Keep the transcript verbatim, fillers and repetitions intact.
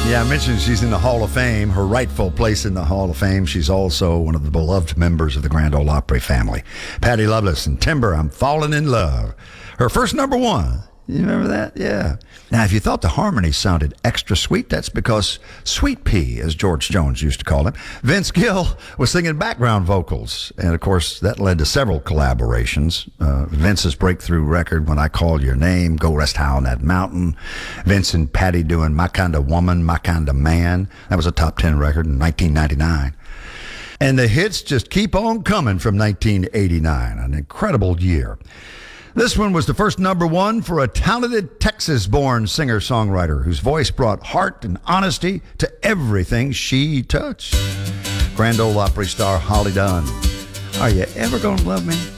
Yeah, I mentioned she's in the Hall of Fame, her rightful place in the Hall of Fame. She's also one of the beloved members of the Grand Ole Opry family. Patti Loveless and Timber, I'm Falling in Love. Her first number one. You remember that? Yeah. Now, if you thought the harmony sounded extra sweet, that's because Sweet Pea, as George Jones used to call him, Vince Gill was singing background vocals. And, of course, that led to several collaborations. Uh, Vince's breakthrough record, When I Call Your Name, Go Rest High on That Mountain. Vince and Patti doing My Kind of Woman, My Kind of Man. That was a top ten record in nineteen ninety-nine. And the hits just keep on coming from nineteen eighty-nine, an incredible year. This one was the first number one for a talented Texas-born singer-songwriter whose voice brought heart and honesty to everything she touched. Grand Ole Opry star Holly Dunn. Are you ever gonna love me?